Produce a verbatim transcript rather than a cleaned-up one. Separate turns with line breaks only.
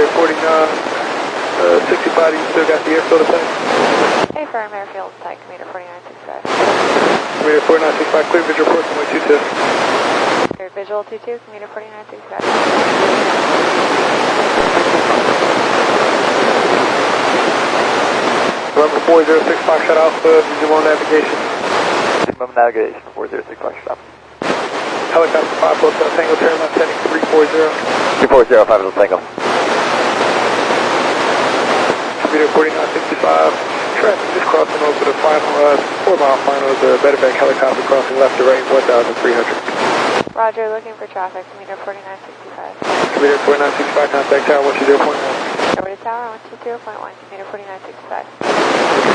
Commuter forty-nine sixty-five, you still got the airfield attack?
Hey, Firm Airfield attack, Commuter forty-nine sixty-five.
Commuter forty-nine sixty-five, clear visual report from two two.
Cleared visual two two, Commuter forty-nine sixty-five.
November four zero six Foxtrot Alpha, visual navigation.
Minimum navigation, four zero six Foxtrot.
Helicopter five Hotel Tango, turn left heading three four zero.
three four zero, five Hotel Tango.
Commuter forty-nine sixty-five, traffic just crossing over the final, uh, four mile final of the Medevac helicopter crossing left to right, one thousand three hundred.
Roger, looking for traffic, Commuter forty-nine sixty-five.
Commuter forty-nine sixty-five, contact tower one two zero point one.
Over to tower one two zero point one, Commuter forty-nine sixty-five.